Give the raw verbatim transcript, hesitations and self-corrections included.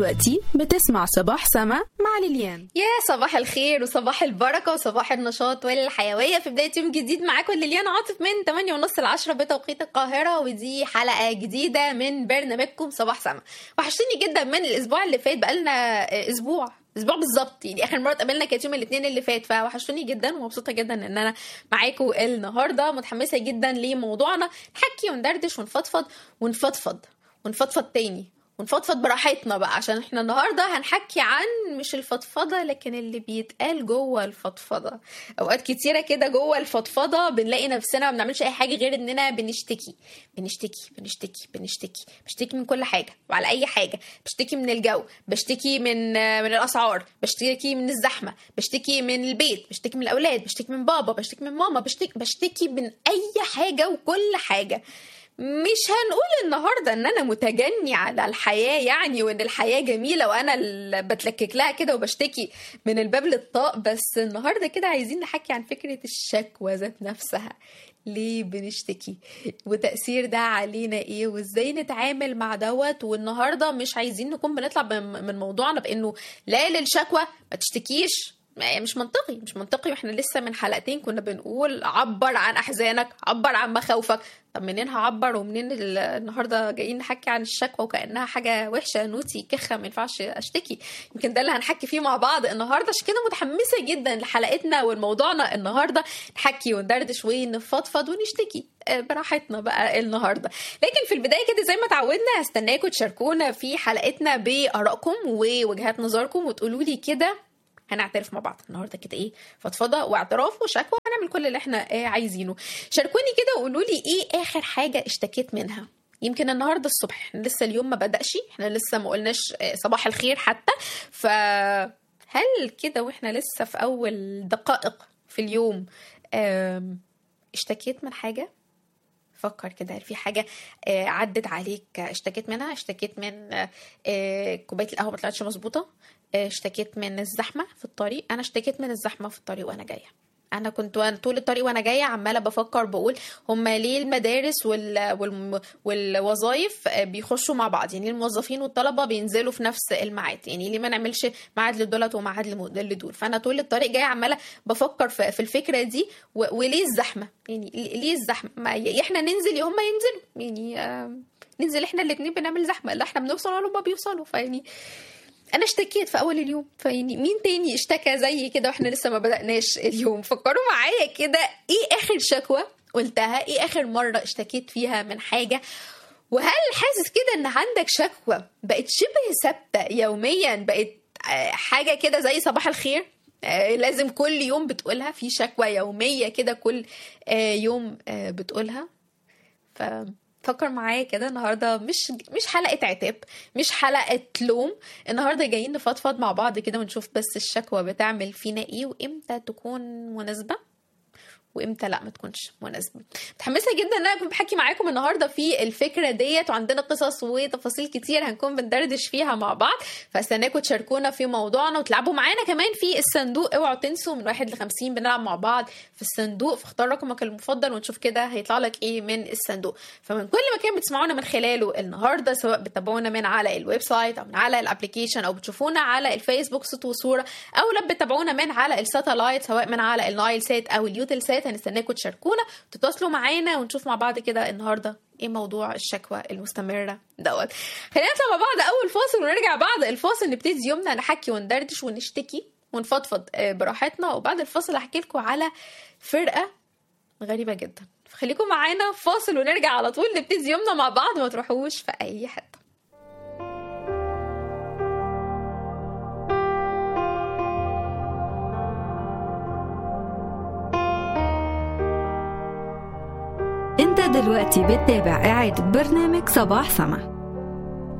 دلوقتي بتسمع صباح سما مع ليليان. يا صباح الخير وصباح البركة وصباح النشاط والحيوية في بداية يوم جديد. معاكم ليليان عاطف من ثمانية ونص لعشرة بتوقيت القاهرة، ودي حلقة جديدة من برنامجكم صباح سما. وحشتني جدا من الأسبوع اللي فات، بقالنا أسبوع اسبوع بالظبط، يعني اخر مره اتقابلنا كانت يوم الاثنين اللي فات، فوحشتوني جدا ومبسوطه جدا ان انا معاكم النهارده. متحمسه جدا لموضوعنا، نحكي وندردش ونفضفض ونفضفض ونفضفض تاني ونفضفض براحتنا بقى، عشان احنا النهارده هنحكي عن مش الفضفضه لكن اللي بيتقال جوه الفضفضه. اوقات كتيره كده جوه الفضفضه بنلاقي نفسنا ما بنعملش اي حاجه غير اننا بنشتكي بنشتكي بنشتكي بنشتكي بشتكي من كل حاجه وعلى اي حاجه. بشتكي من الجو، بشتكي من من الاسعار، بشتكي من الزحمه، بشتكي من البيت، بشتكي من الاولاد، بشتكي من بابا، بشتكي من ماما، بشتكي بشتكي من اي حاجه وكل حاجه. مش هنقول النهاردة ان انا متجني على الحياة يعني، وان الحياة جميلة وانا اللي بتلكك لها كده وبشتكي من الباب للطاق، بس النهاردة كده عايزين نحكي عن فكرة الشكوى ذات نفسها. ليه بنشتكي وتأثير ده علينا ايه وازاي نتعامل مع دوت. والنهاردة مش عايزين نكون بنطلع من موضوعنا بانه لا للشكوى ما تشتكيش، مش منطقي مش منطقي. واحنا لسه من حلقتين كنا بنقول عبر عن احزانك، عبر عن مخاوفك. طب منين هعبر ومنين النهارده جايين نحكي عن الشكوى وكأنها حاجه وحشه نوتي كخه ما ينفعش اشتكي؟ يمكن ده اللي هنحكي فيه مع بعض النهارده، عشان كده متحمسه جدا لحلقتنا والموضوعنا النهارده. نحكي وندردش ونفضفض ونشتكي براحتنا بقى النهارده. لكن في البدايه كده زي ما تعودنا هستناكم تشاركونا في حلقتنا بآرائكم ووجهات نظركم وتقولوا لي كده. هنعترف مع بعض النهارده كده ايه، فضفضه واعتراف وشكوى، هنعمل كل اللي احنا ايه عايزينه. شاركوني كده وقولوا لي ايه اخر حاجه اشتكيت منها. يمكن النهارده الصبح، احنا لسه اليوم ما بدأش، احنا لسه ما قلناش صباح الخير حتى، فهل كده واحنا لسه في اول دقائق في اليوم اشتكيت من حاجه؟ فكر كده، في حاجة عدت عليك اشتكيت منها؟ اشتكيت من كوباية القهوة ما طلعتش مظبوطة؟ اشتكيت من الزحمة في الطريق؟ انا اشتكيت من الزحمة في الطريق وانا جاية. انا كنت طول الطريق وانا جايه عماله بفكر بقول هما ليه المدارس وال... وال... والوظائف بيخشوا مع بعض؟ يعني الموظفين والطلبه بينزلوا في نفس الميعاد، يعني ليه ما نعملش ميعاد لدولت وميعاد لدول؟ فانا طول الطريق جايه عماله بفكر في, في الفكره دي. و... وليه الزحمه؟ يعني ليه الزحمه؟ ما احنا ننزل يا هما ينزلوا، يعني آه... ننزل احنا الاثنين بنعمل زحمه، لا احنا بنوصل ولا هما بيوصلوا. فيعني انا اشتكيت في اول اليوم، فيعني مين تاني اشتكى زي كده واحنا لسه ما بدأناش اليوم؟ فكروا معايا كده، ايه اخر شكوى قلتها؟ ايه اخر مرة اشتكيت فيها من حاجة؟ وهل حاسس كده ان عندك شكوى بقت شبه ثابتة يوميا، بقت حاجة كده زي صباح الخير لازم كل يوم بتقولها؟ في شكوى يومية كده كل يوم بتقولها؟ ف فكر معايا كده. النهارده مش مش حلقه عتاب، مش حلقه لوم، النهارده جايين نفضفض مع بعض كده ونشوف بس الشكوى بتعمل فينا ايه، وامتى تكون مناسبه وامتى لا ما تكونش مناسبه. متحمسه جدا ان انا اكون بحكي معاكم النهارده في الفكره ديت، وعندنا قصص وتفاصيل كتير هنكون بندردش فيها مع بعض. فاستناكم تشاركونا في موضوعنا وتلعبوا معانا كمان في الصندوق. اوعوا تنسوا من واحد لخمسين بنلعب مع بعض في الصندوق، فاختار رقمك المفضل ونشوف كده هيطلع لك ايه من الصندوق. فمن كل مكان بتسمعونا من خلاله النهارده، سواء بتتابعونا من على الويب سايت او من على الابلكيشن او بتشوفونا على الفيسبوك صوت وصوره، او لو بتتابعونا من على الساتلايت سواء من على النايل سات او اليوتل سات، هنستناكم تشاركونا تتواصلوا معانا ونشوف مع بعض كده النهارده ايه موضوع الشكوى المستمره دوت. خلينا نطلع مع بعض اول فاصل ونرجع بعد الفاصل نبتدي يومنا نحكي وندردش ونشتكي ونفضفض براحتنا. وبعد الفاصل هحكي لكم على فرقه غريبه جدا، فخليكم معانا فاصل ونرجع على طول نبتدي يومنا مع بعض، ما تروحوش في اي حته. انت دلوقتي بتتابع إعادة برنامج صباح سما.